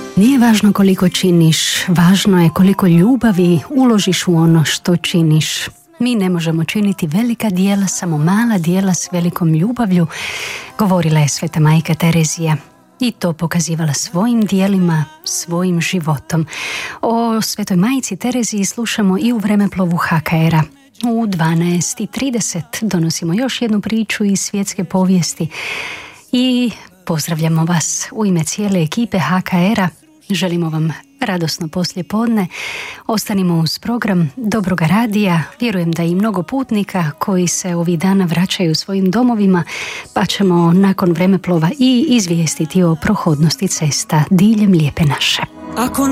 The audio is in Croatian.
Nije važno koliko činiš, važno je koliko ljubavi uložiš u ono što činiš. Mi ne možemo činiti velika djela, samo mala djela s velikom ljubavlju, govorila je Sveta majka Terezija. I to pokazivala svojim dijelima, svojim životom. O Svetoj majci Tereziji slušamo i u Vremeplovu HKR-a. U 12:30 donosimo još jednu priču iz svjetske povijesti i pozdravljamo vas u ime cijele ekipe HKR-a. Želimo vam radosno poslijepodne. Ostanimo uz program Dobroga radija. Vjerujem da i mnogo putnika koji se ovih dana vraćaju svojim domovima, pa ćemo nakon Vremeplova i izvijestiti o prohodnosti cesta diljem Lijepe naše.